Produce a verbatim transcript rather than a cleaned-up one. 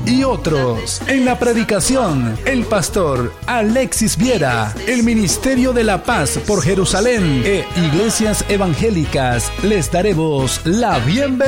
y otros. En la predicación, el pastor Alexis Viera, el Ministerio de la Paz por Jerusalén e Iglesias Evangélicas les daremos la bienvenida.